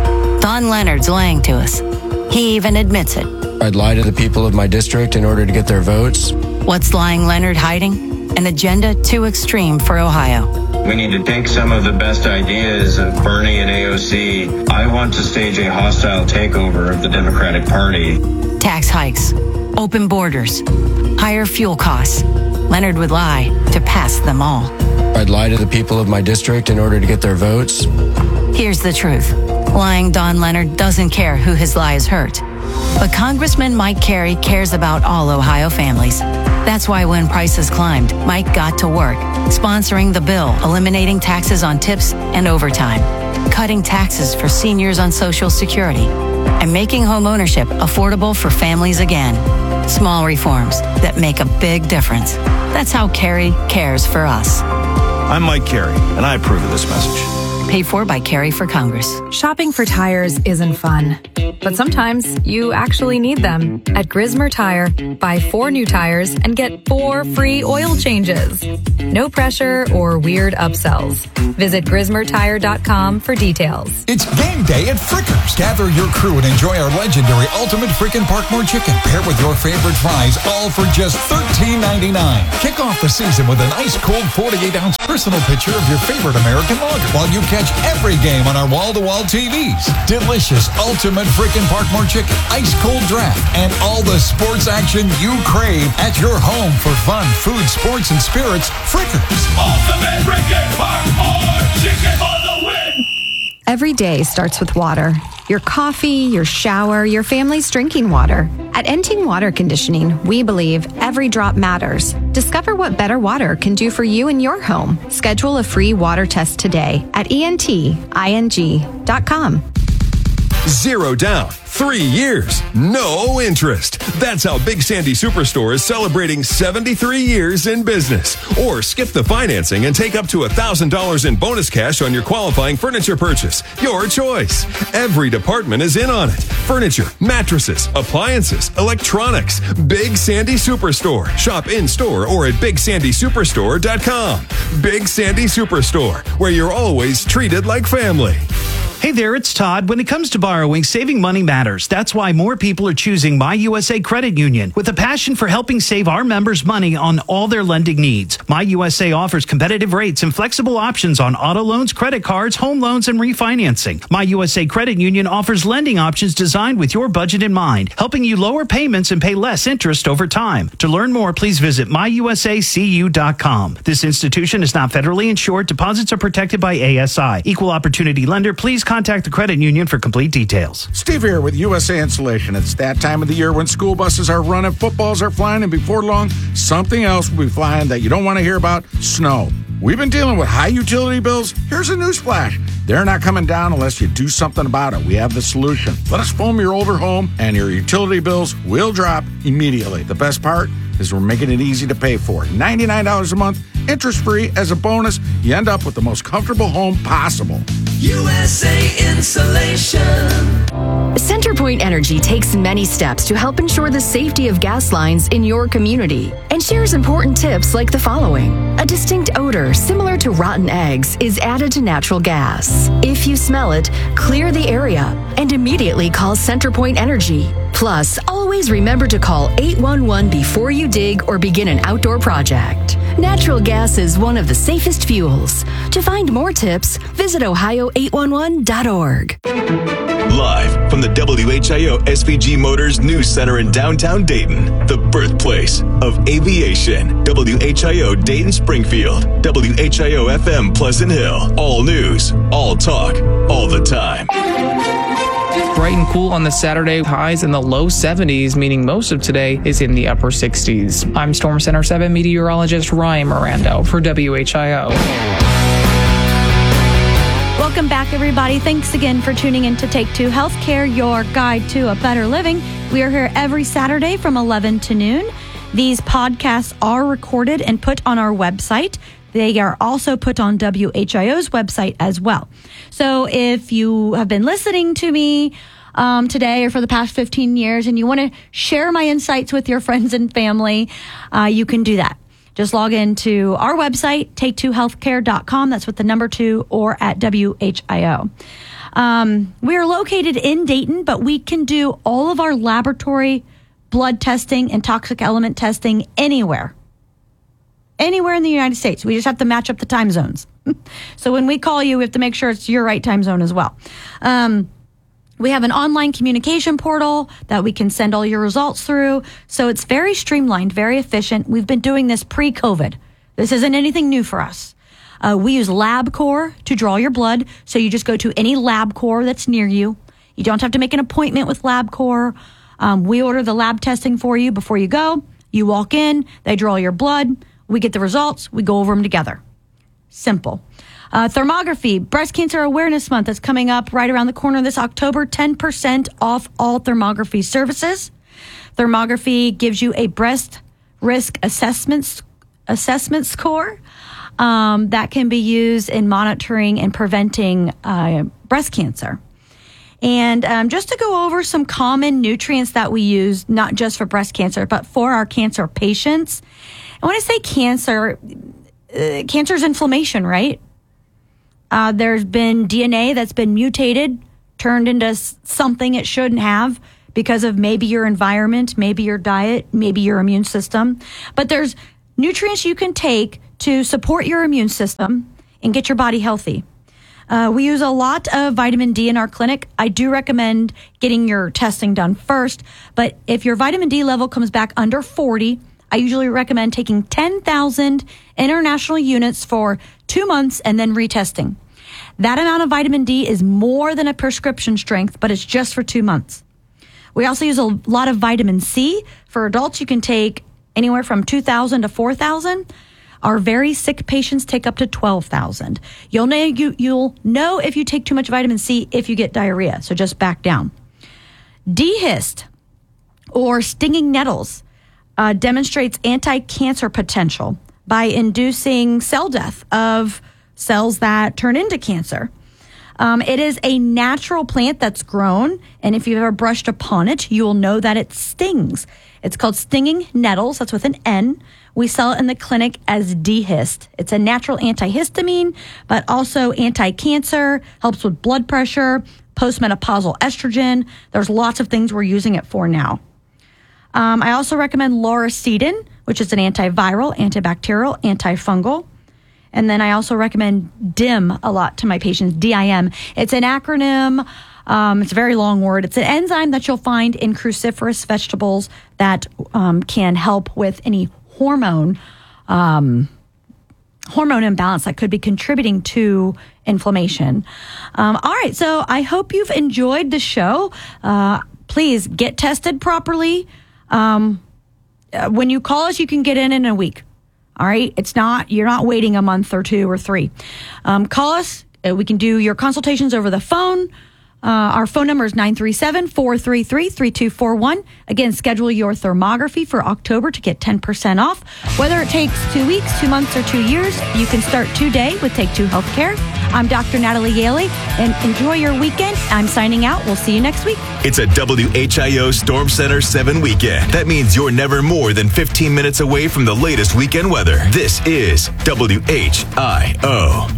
Don Leonard's lying to us. He even admits it. I'd lie to the people of my district in order to get their votes. What's lying Leonard hiding? An agenda too extreme for Ohio. We need to take some of the best ideas of Bernie and A O C. I want to stage a hostile takeover of the Democratic Party. Tax hikes, open borders, higher fuel costs. Leonard would lie to pass them all. I'd lie to the people of my district in order to get their votes. Here's the truth. Lying Don Leonard doesn't care who his lies hurt. But Congressman Mike Carey cares about all Ohio families. That's why when prices climbed, Mike got to work, sponsoring the bill, eliminating taxes on tips and overtime, cutting taxes for seniors on Social Security, and making home ownership affordable for families again. Small reforms that make a big difference. That's how Carey cares for us. I'm Mike Carey, and I approve of this message. Paid for by Carrie for Congress. Shopping for tires isn't fun, but sometimes you actually need them. At Grismer Tire, buy four new tires and get four free oil changes. No pressure or weird upsells. Visit Grismer Tire dot com for details. It's game day at Frickers. Gather your crew and enjoy our legendary Ultimate Frickin' Parkmore Chicken. Pair with your favorite fries, all for just thirteen ninety-nine. Kick off the season with an ice-cold forty-eight ounce personal picture of your favorite American lager while you catch every game on our wall-to-wall T Vs. Delicious Ultimate Frickin' Parkmore Chicken, ice-cold draft, and all the sports action you crave at your home for fun, food, sports, and spirits. Frickers. Ultimate Frickin' Parkmore Chicken for the win. Every day starts with water. Your coffee, your shower, your family's drinking water. At Enting Water Conditioning, we believe every drop matters. Discover what better water can do for you and your home. Schedule a free water test today at E N T I N G dot com. Zero down. Three years. No interest. That's how Big Sandy Superstore is celebrating seventy-three years in business. Or skip the financing and take up to one thousand dollars in bonus cash on your qualifying furniture purchase. Your choice. Every department is in on it. Furniture, mattresses, appliances, electronics. Big Sandy Superstore. Shop in-store or at big sandy superstore dot com. Big Sandy Superstore, where you're always treated like family. Hey there, it's Todd. When it comes to borrowing, saving money matters. That's why more people are choosing My U S A Credit Union with a passion for helping save our members money on all their lending needs. My U S A offers competitive rates and flexible options on auto loans, credit cards, home loans, and refinancing. My U S A Credit Union offers lending options designed with your budget in mind, helping you lower payments and pay less interest over time. To learn more, please visit my u s a c u dot com. This institution is not federally insured. Deposits are protected by A S I. Equal opportunity lender. Please contact the credit union for complete details. Steve here with U S A Insulation. It's that time of the year when school buses are running, footballs are flying, and before long, something else will be flying that you don't want to hear about: snow. We've been dealing with high utility bills. Here's a newsflash. They're not coming down unless you do something about it. We have the solution. Let us foam your older home, and your utility bills will drop immediately. The best part is we're making it easy to pay for. ninety-nine dollars a month, interest-free. As a bonus, you end up with the most comfortable home possible. U S A Insulation. CenterPoint Energy takes many steps to help ensure the safety of gas lines in your community and shares important tips like the following. A distinct odor similar to rotten eggs is added to natural gas. If you smell it, clear the area and immediately call CenterPoint Energy. Plus, always remember to call eight one one before you dig or begin an outdoor project. Natural gas is one of the safest fuels. To find more tips, visit ohio eight one one dot org. Live from the W H I O S V G Motors News Center in downtown Dayton, the birthplace of aviation. W H I O Dayton Springfield, W H I O F M Pleasant Hill. All news, all talk, all the time. Bright and cool on the Saturday, highs in the low seventies, meaning most of today is in the upper sixties. I'm Storm Center seven meteorologist Ryan Mirando for W H I O. Welcome back, everybody. Thanks again for tuning in to Take Two Healthcare, your guide to a better living. We are here every Saturday from eleven to noon. These podcasts are recorded and put on our website. They are also put on W H I O's website as well. So if you have been listening to me um, today or for the past fifteen years and you want to share my insights with your friends and family, uh, you can do that. Just log into our website, take two healthcare dot com. That's with the number two, or at W H I O. Um, we are located in Dayton, but we can do all of our laboratory blood testing and toxic element testing anywhere. Anywhere in the United States. We just have to match up the time zones. So when we call you, we have to make sure it's your right time zone as well. Um, we have an online communication portal that we can send all your results through. So it's very streamlined, very efficient. We've been doing this pre-COVID. This isn't anything new for us. Uh, we use LabCorp to draw your blood. So you just go to any LabCorp that's near you. You don't have to make an appointment with LabCorp. Um, we order the lab testing for you before you go. You walk in, they draw your blood. We get the results. We go over them together. Simple. Uh, thermography, Breast Cancer Awareness Month is coming up right around the corner this October. ten percent off all thermography services. Thermography gives you a breast risk assessment, assessment score. um, that can be used in monitoring and preventing uh, breast cancer. And um, just to go over some common nutrients that we use, not just for breast cancer, but for our cancer patients. And when I say cancer, uh, cancer is inflammation, right? Uh, there's been D N A that's been mutated, turned into something it shouldn't have because of maybe your environment, maybe your diet, maybe your immune system. But there's nutrients you can take to support your immune system and get your body healthy. Uh, we use a lot of vitamin D in our clinic. I do recommend getting your testing done first, but if your vitamin D level comes back under forty, I usually recommend taking ten thousand international units for two months and then retesting. That amount of vitamin D is more than a prescription strength, but it's just for two months. We also use a lot of vitamin C. For adults, you can take anywhere from two thousand to four thousand. Our very sick patients take up to twelve thousand. You'll know, you, you'll know if you take too much vitamin C if you get diarrhea, so just back down. D-Hist, or stinging nettles, uh, demonstrates anti-cancer potential by inducing cell death of cells that turn into cancer. Um, it is a natural plant that's grown, and if you've ever brushed upon it, you will know that it stings. It's called stinging nettles. That's with an N. We sell it in the clinic as D-Hist. It's a natural antihistamine, but also anti-cancer, helps with blood pressure, postmenopausal estrogen. There's lots of things we're using it for now. Um, I also recommend Lauricidin, which is an antiviral, antibacterial, antifungal. And then I also recommend D I M a lot to my patients, D I M. It's an acronym. Um, it's a very long word. It's an enzyme that you'll find in cruciferous vegetables that um, can help with any hormone um, hormone imbalance that could be contributing to inflammation. Um, all right, so I hope you've enjoyed the show. Uh, please get tested properly. Um, when you call us, you can get in in a week. All right, it's not, you're not waiting a month or two or three. Um, call us. Uh, we can do your consultations over the phone. Uh, our phone number is nine three seven, four three three, three two four one. Again, schedule your thermography for October to get ten percent off. Whether it takes two weeks, two months, or two years, you can start today with Take Two Healthcare. I'm Doctor Natalie Yaley, and enjoy your weekend. I'm signing out. We'll see you next week. It's a W H I O Storm Center seven weekend. That means you're never more than fifteen minutes away from the latest weekend weather. This is W H I O.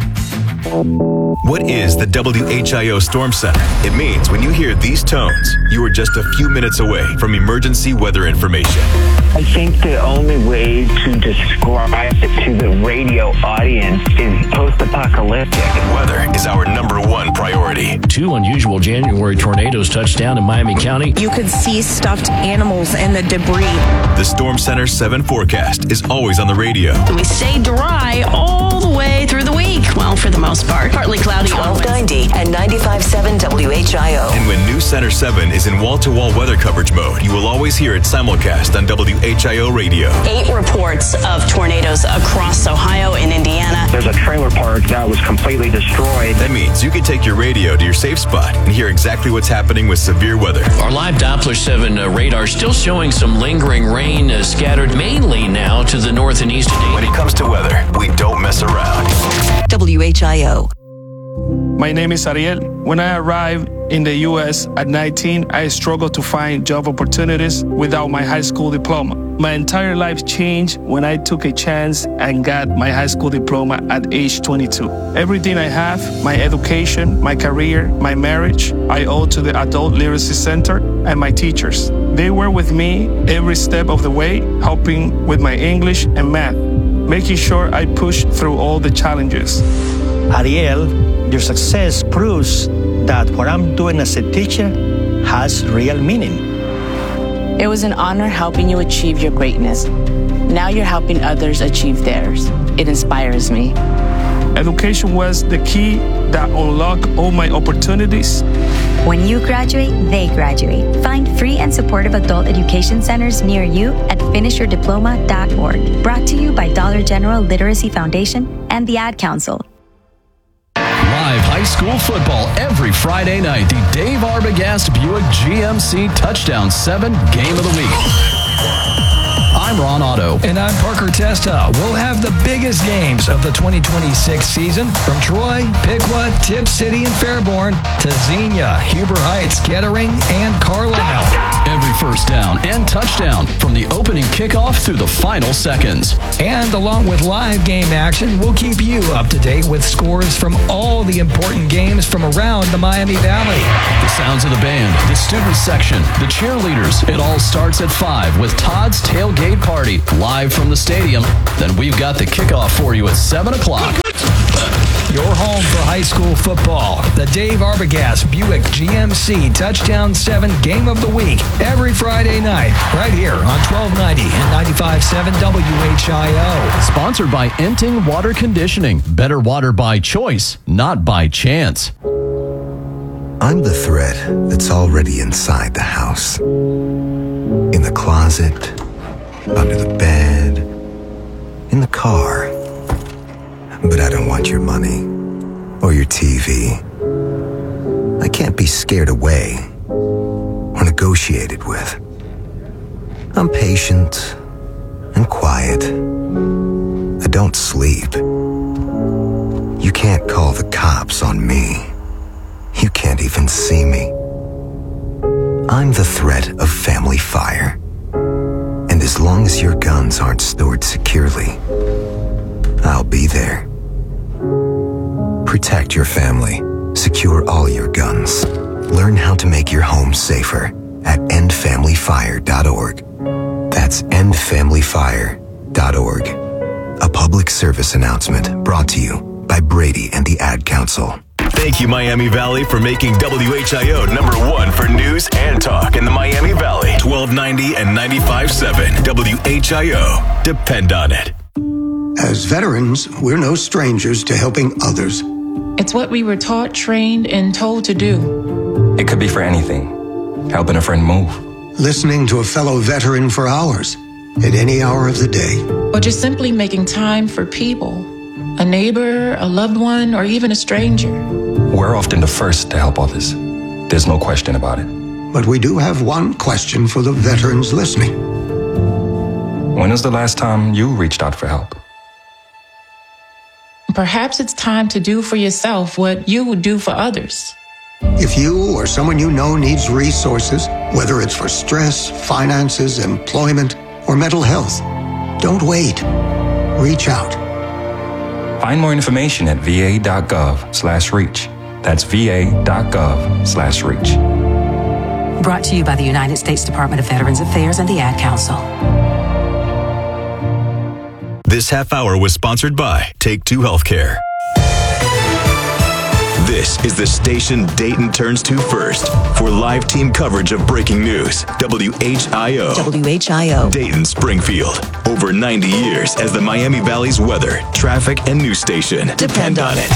What is the W H I O Storm Center? It means when you hear these tones, you are just a few minutes away from emergency weather information. I think the only way to describe it to the radio audience is post-apocalyptic. Weather is our number one priority. Two unusual January tornadoes touched down in Miami County. You could see stuffed animals and the debris. The Storm Center seven forecast is always on the radio. We stay dry all the way through the week. Well, for the most part. Partly cloudy. twelve ninety and ninety-five point seven W H I O. And when New Center seven is in wall-to-wall weather coverage mode, you will always hear it simulcast on W H I O radio. Eight reports of tornadoes across Ohio and Indiana. There's a trailer park that was completely destroyed. That means you can take your radio to your safe spot and hear exactly what's happening with severe weather. Our live Doppler seven uh, radar still showing some lingering rain uh, scattered mainly now to the north and east. When it comes to weather, we don't mess around. W H I O. My name is Ariel. When I arrived in the U S at nineteen, I struggled to find job opportunities without my high school diploma. My entire life changed when I took a chance and got my high school diploma at age twenty-two. Everything I have, my education, my career, my marriage, I owe to the Adult Literacy Center and my teachers. They were with me every step of the way, helping with my English and math, making sure I pushed through all the challenges. Ariel, your success proves that what I'm doing as a teacher has real meaning. It was an honor helping you achieve your greatness. Now you're helping others achieve theirs. It inspires me. Education was the key that unlocked all my opportunities. When you graduate, they graduate. Find free and supportive adult education centers near you at finish your diploma dot org. Brought to you by Dollar General Literacy Foundation and the Ad Council. Live high school football every Friday night. The Dave Arbogast Buick G M C Touchdown seven Game of the Week. On I'm Ron Otto. And I'm Parker Testa. We'll have the biggest games of the twenty twenty-six season from Troy, Piqua, Tip City, and Fairborn to Xenia, Huber Heights, Kettering, and Carlisle. Every first down and touchdown from the opening kickoff through the final seconds. And along with live game action, we'll keep you up to date with scores from all the important games from around the Miami Valley. The sounds of the band, the student section, the cheerleaders. It all starts at five with Todd's Tailgate Party live from the stadium. Then we've got the kickoff for you at seven o'clock. Your home for high school football. The Dave Arbogast Buick G M C Touchdown seven Game of the Week. Every Friday night, right here on twelve ninety and ninety-five point seven W H I O. Sponsored by Enting Water Conditioning. Better water by choice, not by chance. I'm the thread that's already inside the house. In the closet, under the bed, in the car. But I don't want your money or your T V. I can't be scared away or negotiated with. I'm patient and quiet. I don't sleep. You can't call the cops on me. You can't even see me. I'm the threat of family fire. And as long as your guns aren't stored securely, I'll be there. Protect your family. Secure all your guns. Learn how to make your home safer at end family fire dot org. That's end family fire dot org. A public service announcement brought to you by Brady and the Ad Council. Thank you, Miami Valley, for making W H I O number one for news and talk in the Miami Valley. twelve ninety and ninety-five point seven W H I O. Depend on it. As veterans, we're no strangers to helping others. It's what we were taught, trained, and told to do. It could be for anything. Helping a friend move. Listening to a fellow veteran for hours, at any hour of the day. Or just simply making time for people. A neighbor, a loved one, or even a stranger. We're often the first to help others. There's no question about it. But we do have one question for the veterans listening. When was the last time you reached out for help? Perhaps it's time to do for yourself what you would do for others. If you or someone you know needs resources, whether it's for stress, finances, employment, or mental health, don't wait. Reach out. Find more information at va.gov slash reach. That's va.gov slash reach. Brought to you by the United States Department of Veterans Affairs and the Ad Council. This half hour was sponsored by Take Two Healthcare. This is the station Dayton turns to first for live team coverage of breaking news. W H I O. W H I O. Dayton, Springfield. Over ninety years as the Miami Valley's weather, traffic, and news station. Depend on it.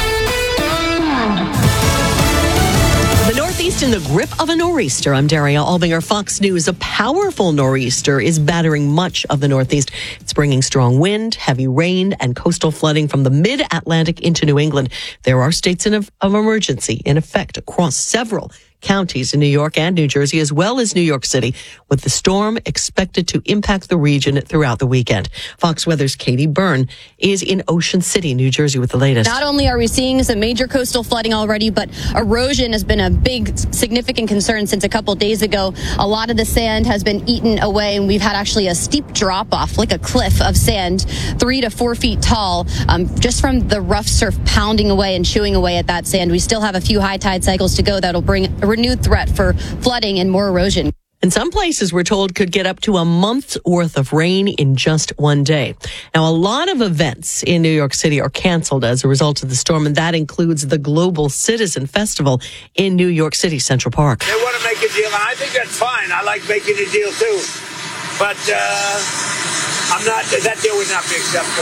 The Northeast in the grip of a nor'easter. I'm Daria Albinger, Fox News. A powerful nor'easter is battering much of the Northeast. It's bringing strong wind, heavy rain, and coastal flooding from the mid-Atlantic into New England. There are states in of, of emergency in effect across several counties in New York and New Jersey, as well as New York City, with the storm expected to impact the region throughout the weekend. Fox Weather's Katie Byrne is in Ocean City, New Jersey, with the latest. Not only are we seeing some major coastal flooding already, but erosion has been a big, significant concern since a couple days ago. A lot of the sand has been eaten away, and we've had actually a steep drop-off, like a cliff of sand, three to four feet tall, um, just from the rough surf pounding away and chewing away at that sand. We still have a few high tide cycles to go that'll bring a renewed threat for flooding and more erosion. And some places, we're told, could get up to a month's worth of rain in just one day. Now, a lot of events in New York City are canceled as a result of the storm, and that includes the Global Citizen Festival in New York City Central Park. They want to make a deal, and I think that's fine. I like making a deal, too. But uh, I'm not. That deal would not be acceptable.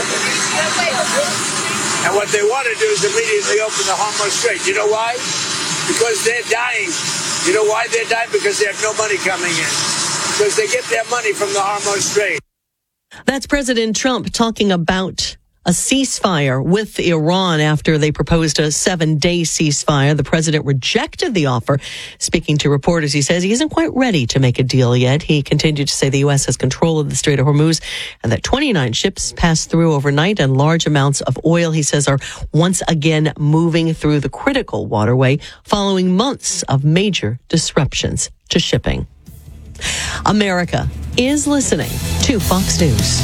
And what they want to do is immediately open the Hormuz Strait. You know why? Because they're dying. You know why they're dying? Because they have no money coming in. Because they get their money from the Hormuz Strait. That's President Trump talking about a ceasefire with Iran after they proposed a seven-day ceasefire. The president rejected the offer. Speaking to reporters, he says he isn't quite ready to make a deal yet. He continued to say the U S has control of the Strait of Hormuz and that twenty-nine ships passed through overnight and large amounts of oil, he says, are once again moving through the critical waterway following months of major disruptions to shipping. America is listening to Fox News.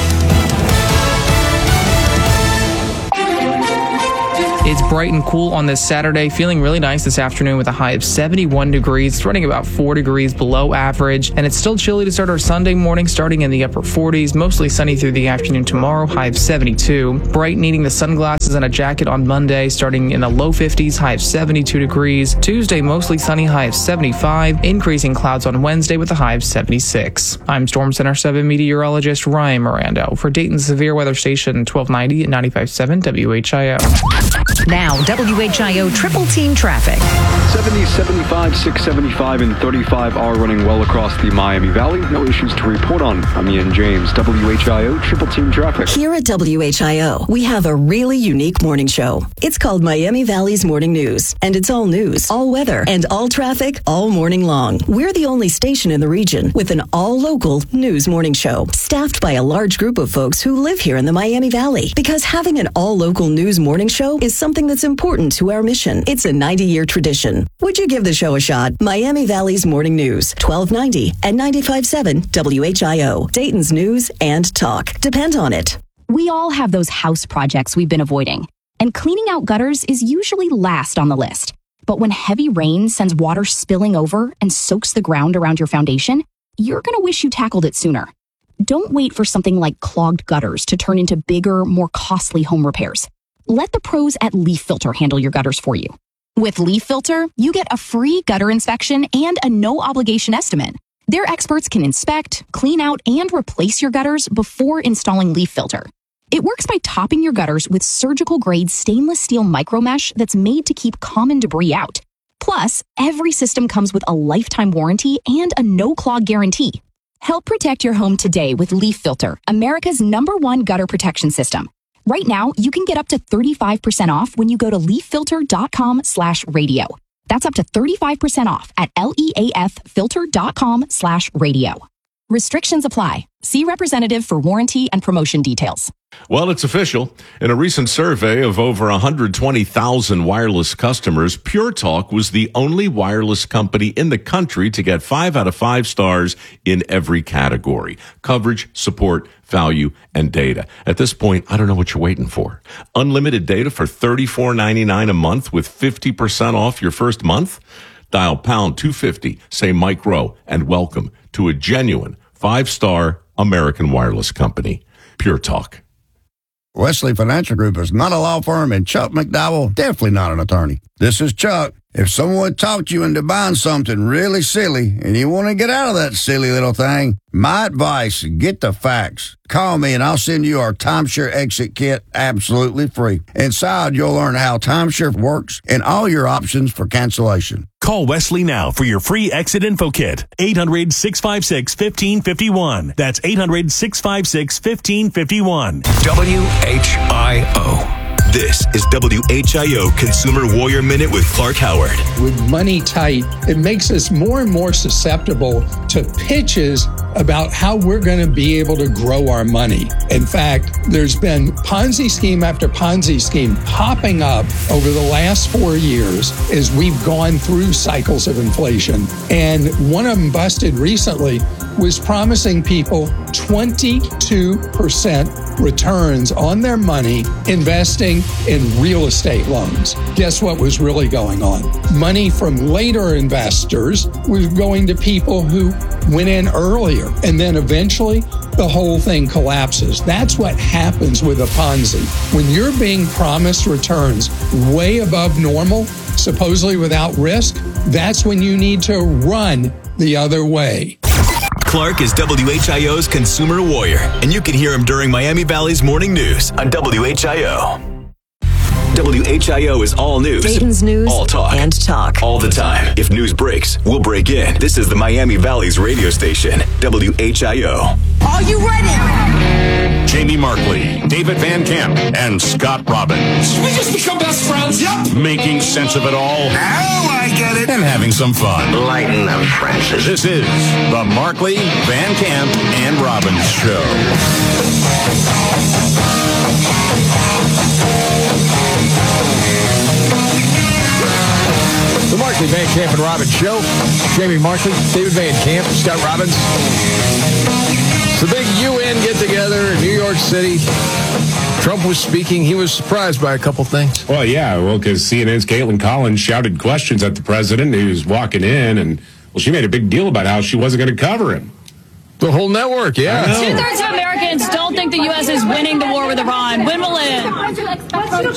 It's bright and cool on this Saturday, feeling really nice this afternoon with a high of seventy-one degrees. It's running about four degrees below average, and it's still chilly to start our Sunday morning, starting in the upper forties. Mostly sunny through the afternoon tomorrow, high of seventy-two. Bright, needing the sunglasses and a jacket on Monday, starting in the low fifties, high of seventy-two degrees. Tuesday, mostly sunny, high of seventy-five. Increasing clouds on Wednesday with a high of seventy-six. I'm Storm Center seven meteorologist Ryan Mirando for Dayton's Severe Weather Station twelve ninety at ninety-five point seven W H I O. Now, W H I O Triple Team Traffic. seventy, seventy-five, six seventy-five, and thirty-five are running well across the Miami Valley. No issues to report on. I'm Ian James, W H I O Triple Team Traffic. Here at W H I O, we have a really unique morning show. It's called Miami Valley's Morning News, and it's all news, all weather, and all traffic all morning long. We're the only station in the region with an all-local news morning show, staffed by a large group of folks who live here in the Miami Valley. Because having an all-local news morning show is something that's important to our mission. It's a ninety-year tradition. Would you give the show a shot? Miami Valley's Morning News, twelve ninety and ninety-five point seven W H I O. Dayton's news and talk. Depend on it. We all have those house projects we've been avoiding, and cleaning out gutters is usually last on the list. But when heavy rain sends water spilling over and soaks the ground around your foundation, you're going to wish you tackled it sooner. Don't wait for something like clogged gutters to turn into bigger, more costly home repairs. Let the pros at Leaf Filter handle your gutters for you. With Leaf Filter, you get a free gutter inspection and a no-obligation estimate. Their experts can inspect, clean out, and replace your gutters before installing Leaf Filter. It works by topping your gutters with surgical-grade stainless steel micromesh that's made to keep common debris out. Plus, every system comes with a lifetime warranty and a no-clog guarantee. Help protect your home today with Leaf Filter, America's number one gutter protection system. Right now, you can get up to thirty-five percent off when you go to leaffilter.com slash radio. That's up to thirty-five percent off at leaffilter.com slash radio. Restrictions apply. See representative for warranty and promotion details. Well, it's official. In a recent survey of over one hundred twenty thousand wireless customers, Pure Talk was the only wireless company in the country to get five out of five stars in every category: coverage, support, value, and data. At this point, I don't know what you're waiting for. Unlimited data for thirty-four ninety-nine a month with fifty percent off your first month? Dial pound two fifty, say Mike Rowe, and welcome to a genuine five-star American wireless company. Pure Talk. Wesley Financial Group is not a law firm, and Chuck McDowell, definitely not an attorney. This is Chuck. If someone talked you into buying something really silly and you want to get out of that silly little thing, my advice, get the facts. Call me and I'll send you our timeshare exit kit absolutely free. Inside, you'll learn how timeshare works and all your options for cancellation. Call Wesley now for your free exit info kit. eight hundred, six five six, one five five one. That's eight hundred, six five six, one five five one. W H I O. This is W H I O Consumer Warrior Minute with Clark Howard. With money tight, it makes us more and more susceptible to pitches about how we're going to be able to grow our money. In fact, there's been Ponzi scheme after Ponzi scheme popping up over the last four years as we've gone through cycles of inflation. And one of them busted recently was promising people twenty-two percent returns on their money investing in real estate loans. Guess what was really going on? Money from later investors was going to people who went in earlier, and then eventually the whole thing collapses. That's what happens with a Ponzi. When you're being promised returns way above normal, supposedly without risk, that's when you need to run the other way. Clark is W H I O's Consumer Warrior, and you can hear him during Miami Valley's Morning News on W H I O. W H I O is all news. Dayton's news all talk. and talk. All the time. If news breaks, we'll break in. This is the Miami Valley's radio station, W H I O. Are you ready? Jamie Markley, David Van Camp, and Scott Robbins. Did we just become best friends? Yep. Making sense of it all. Now I get it. And having some fun. Lighten them, Francis. This is the Markley, Van Camp, and Robbins Show. The Markley, Van Camp, and Robbins Show. Jamie Markley, David Van Camp, Scott Robbins. It's the big U N get-together in New York City. Trump was speaking. He was surprised by a couple things. Well, yeah, well, because C N N's Caitlin Collins shouted questions at the president who was walking in, and, well, she made a big deal about how she wasn't going to cover him. The whole network, yeah. Two-thirds of Americans don't think the U S is winning the war with Iran. When will it end?